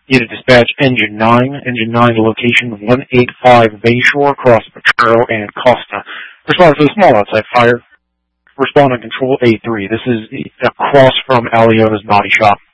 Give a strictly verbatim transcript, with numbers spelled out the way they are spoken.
Unit dispatch, Engine nine. Engine nine to location one eighty-five Bayshore, across Potrero and Costa. Respond to a small outside fire. Respond on control A three. This is across from Aliota's Body Shop.